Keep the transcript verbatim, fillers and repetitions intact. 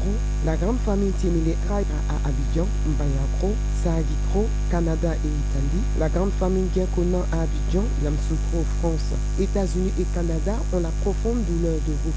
Pro, la grande famille Timile travaille à Abidjan, Mbayakro, Saagikro, Canada et Italie. La grande famille Giaconan à Abidjan, Yamsoukro, France, États-Unis et Canada ont la profonde douleur de vous